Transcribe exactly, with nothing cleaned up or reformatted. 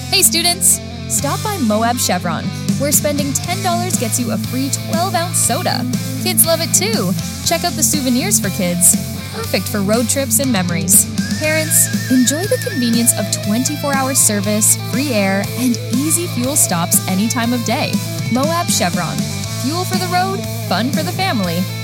Hey students! Stop by Moab Chevron, where spending ten dollars gets you a free twelve ounce soda. Kids love it too. Check out the souvenirs for kids. Perfect for road trips and memories. Parents, enjoy the convenience of twenty-four hour service, free air, and easy fuel stops any time of day. Moab Chevron. Fuel for the road, fun for the family.